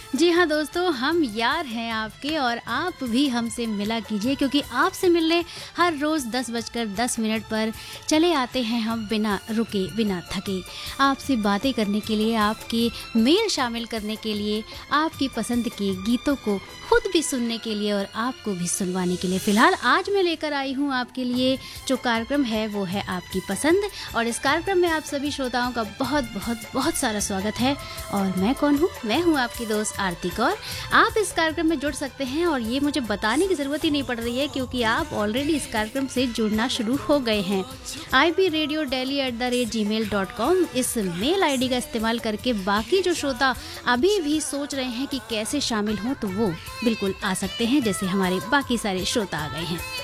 जी हाँ दोस्तों, हम यार हैं आपके और आप भी हमसे मिला कीजिए, क्योंकि आपसे मिलने हर रोज़ 10:10 पर चले आते हैं हम बिना रुके बिना थके, आपसे बातें करने के लिए, आपके मेल शामिल करने के लिए, आपकी पसंद के गीतों को खुद भी सुनने के लिए और आपको भी सुनवाने के लिए। फ़िलहाल आज मैं लेकर आई हूँ आपके लिए जो कार्यक्रम है वो है आपकी पसंद, और इस कार्यक्रम में आप सभी श्रोताओं का बहुत बहुत बहुत सारा स्वागत है। और मैं कौन हूँ? मैं हूँ आपकी दोस्त आरती कौर। आप इस कार्यक्रम में जुड़ सकते हैं और ये मुझे बताने की ज़रूरत ही नहीं पड़ रही है, क्योंकि आप ऑलरेडी इस कार्यक्रम से जुड़ना शुरू हो गए हैं। ibradiodeli@gmail.com इस मेल आईडी का इस्तेमाल करके बाकी जो श्रोता अभी भी सोच रहे हैं कि कैसे शामिल हों, तो वो बिल्कुल आ सकते हैं, जैसे हमारे बाकी सारे श्रोता आ गए हैं।